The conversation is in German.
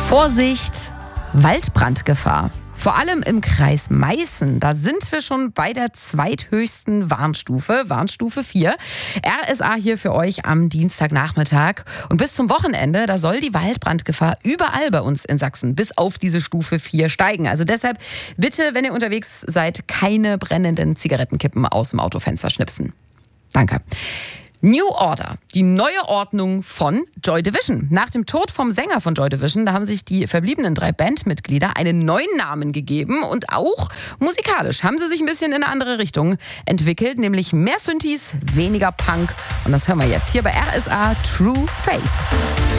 Vorsicht, Waldbrandgefahr. Vor allem im Kreis Meißen, da sind wir schon bei der zweithöchsten Warnstufe, Warnstufe 4. RSA hier für euch am Dienstagnachmittag. Und bis zum Wochenende, da soll die Waldbrandgefahr überall bei uns in Sachsen bis auf diese Stufe 4 steigen. Also deshalb bitte, wenn ihr unterwegs seid, keine brennenden Zigarettenkippen aus dem Autofenster schnipsen. Danke. New Order, die neue Ordnung von Joy Division. Nach dem Tod vom Sänger von Joy Division, da haben sich die verbliebenen 3 Bandmitglieder einen neuen Namen gegeben und auch musikalisch haben sie sich ein bisschen in eine andere Richtung entwickelt, nämlich mehr Synthes, weniger Punk und das hören wir jetzt hier bei RSA True Faith.